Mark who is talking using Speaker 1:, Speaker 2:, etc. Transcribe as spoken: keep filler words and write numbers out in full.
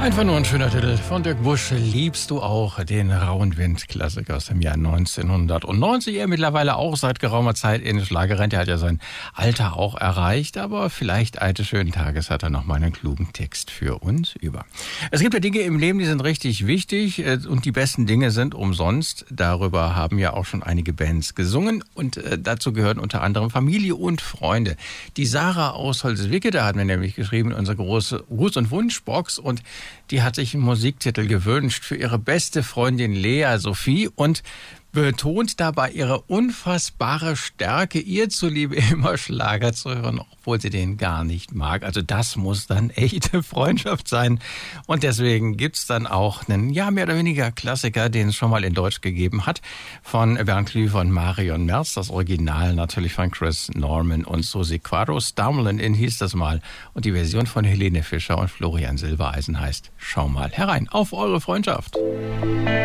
Speaker 1: Einfach nur ein schöner Titel von Dirk Busch. Liebst du auch, den rauen Wind-Klassiker aus dem Jahr neunzehnhundertneunzig. Er mittlerweile auch seit geraumer Zeit in Schlagerrente. Er hat ja sein Alter auch erreicht, aber vielleicht eines schönen Tages hat er noch mal einen klugen Text für uns über. Es gibt ja Dinge im Leben, die sind richtig wichtig und die besten Dinge sind umsonst. Darüber haben ja auch schon einige Bands gesungen und dazu gehören unter anderem Familie und Freunde. Die Sarah aus Holzwicke, da hat mir nämlich geschrieben, unsere große Gruß- und Wunschbox, und die hat sich einen Musiktitel gewünscht für ihre beste Freundin Lea Sophie und betont dabei ihre unfassbare Stärke, ihr zuliebe immer Schlager zu hören, obwohl sie den gar nicht mag. Also das muss dann echte Freundschaft sein. Und deswegen gibt's dann auch einen, ja, mehr oder weniger Klassiker, den es schon mal in Deutsch gegeben hat, von Bernd Klüver und Marion Merz. Das Original natürlich von Chris Norman und Susi Quadros. Stumbling In hieß das mal. Und die Version von Helene Fischer und Florian Silbereisen heißt Schau mal herein auf eure Freundschaft.